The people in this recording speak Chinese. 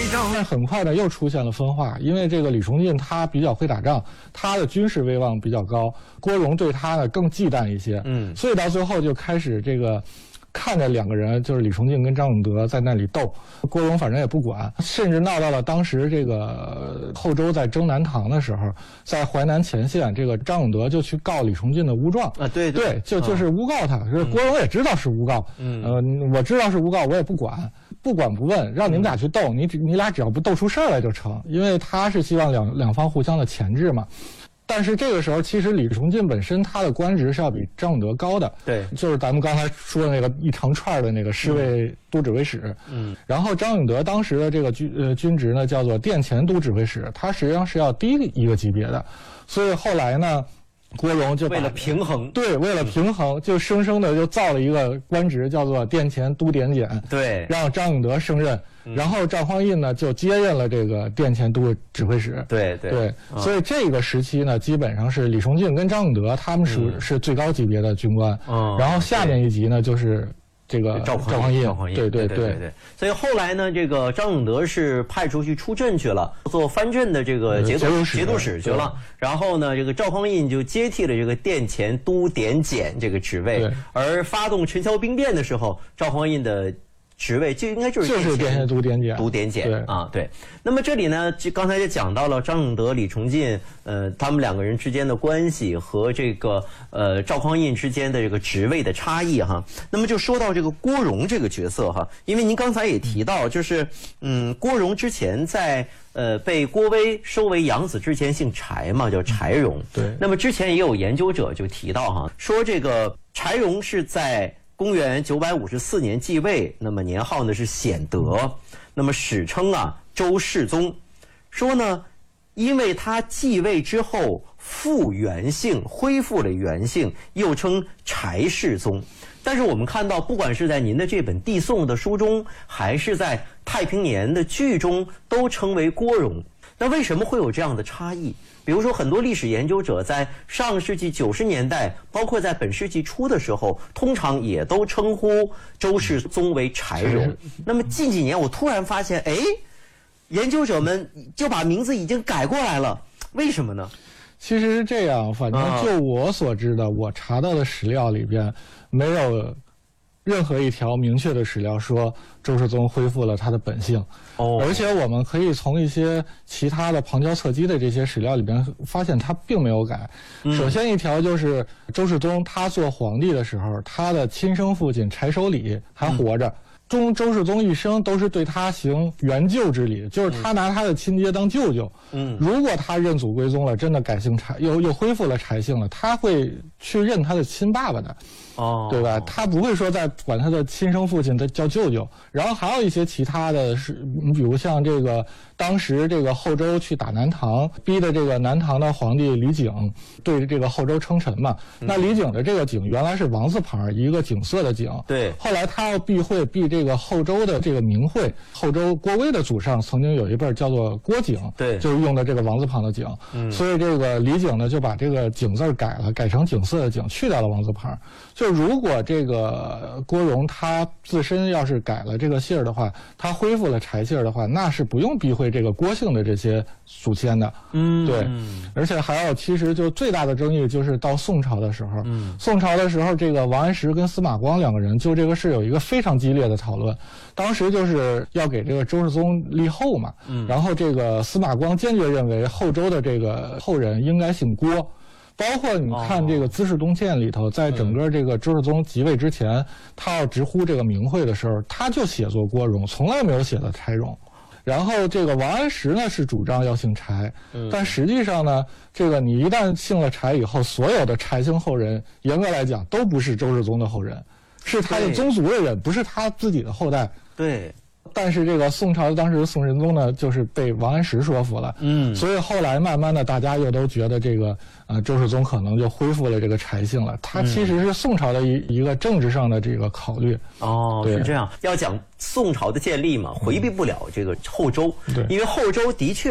招。 但很快呢，又出现了分化，因为这个李崇进他比较会打仗，他的军事威望比较高，郭荣对他呢更忌惮一些，所以到最后就开始这个。看着两个人就是李崇进跟张永德在那里斗，郭荣反正也不管，甚至闹到了当时这个后周在征南唐的时候，在淮南前线，这个张永德就去告李崇进的诬状啊，对， 就是诬告他，郭荣也知道是诬告，我知道是诬告，我也不管不问，让你们俩去斗，你俩只要不斗出事儿来就成，因为他是希望两方互相的钳制嘛。但是这个时候，其实李崇进本身他的官职是要比张永德高的， 对， 就是咱们刚才说的那个一长串的那个侍卫都指挥使，然后张永德当时的这个军职呢叫做殿前都指挥使，他实际上是要低一个级别的，所以后来呢。郭荣就为了平衡， 对，为了平衡，就生生的就造了一个官职，叫做殿前都点检， 对， 让张永德升任，然后赵匡胤呢就接任了这个殿前都指挥使， 对， 所以这个时期呢，基本上是李崇进跟张永德他们是最高级别的军官，然后下面一级呢就是这个赵匡胤，对。 所以后来呢，这个张永德是派出去出阵去了，做藩镇的这个节度使去了。然后呢，这个赵匡胤就接替了这个殿前都点检这个职位。而发动陈桥兵变的时候，赵匡胤的职位就应该就是殿前都点检， 对。那么这里呢，刚才也讲到了张永德、李崇进，他们两个人之间的关系和这个赵匡胤之间的这个职位的差异哈。那么就说到这个郭荣这个角色哈，因为您刚才也提到，就是郭荣之前在被郭威收为养子之前姓柴嘛，叫柴荣。 对。 那么之前也有研究者就提到哈，说这个柴荣是在公元954年继位，那么年号呢是显德，那么史称周世宗，说呢，因为他继位之后复原姓，恢复了原姓，又称柴世宗。但是我们看到，不管是在您的这本《递宋》的书中，还是在《太平年》的剧中，都称为郭荣。那为什么会有这样的差异？比如说，很多历史研究者在上世纪90年代，包括在本世纪初的时候，通常也都称呼周世宗为柴荣。那么近几年，我突然发现，研究者们就把名字已经改过来了，为什么呢？ 其实是这样，反正就我所知的，我查到的史料里边没有任何一条明确的史料说周世宗恢复了他的本姓，而且我们可以从一些其他的旁敲侧击的这些史料里边发现他并没有改。首先一条就是周世宗他做皇帝的时候，他的亲生父亲柴守礼还活着。周世宗一生都是对他行援舅之礼，就是他拿他的亲爹当舅舅。如果他认祖归宗了，真的改姓柴，又恢复了柴姓了，他会去认他的亲爸爸的。对吧？他不会说再管他的亲生父亲的叫舅舅。然后还有一些其他的是，你比如像这个当时这个后周去打南唐，逼的这个南唐的皇帝李璟对这个后周称臣嘛。那李璟的这个璟原来是王字旁，一个景色的景。 对。 后来他要避这个后周的这个名讳，后周郭威的祖上曾经有一辈叫做郭景， 对， 就是用的这个王字旁的景。所以这个李璟呢就把这个景字改了，改成景色的景，去掉了王字旁。就如果这个郭荣他自身要是改了这个姓儿的话，他恢复了柴姓儿的话，那是不用避讳这个郭姓的这些祖先的。对。而且还有，其实就最大的争议就是到宋朝的时候，宋朝的时候，这个王安石跟司马光两个人就这个事有一个非常激烈的讨论。当时就是要给这个周世宗立后嘛，然后这个司马光坚决认为后周的这个后人应该姓郭。包括你看这个《资治通鉴》里头，在整个这个周世宗即位之前，他要直呼这个名讳的时候，他就写作郭荣，从来没有写的柴荣。然后这个王安石呢是主张要姓柴，但实际上呢，这个你一旦姓了柴以后，所有的柴姓后人，严格来讲都不是周世宗的后人，是他的宗族的人，不是他自己的后代。 对。 但是这个宋朝当时宋神宗呢，就是被王安石说服了，所以后来慢慢的大家又都觉得这个周世宗可能就恢复了这个柴姓了。他其实是宋朝的一个政治上的这个考虑。 是这样。要讲宋朝的建立嘛，回避不了这个后周，因为后周的确